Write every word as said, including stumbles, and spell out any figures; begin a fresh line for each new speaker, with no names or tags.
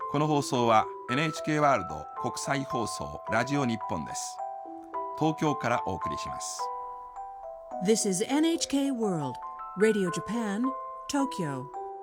この放送は エヌエイチケー ワールド国際放送ラジオ日本です。東京からお送りします。
This is エヌエイチケー World Radio Japan, Tokyo.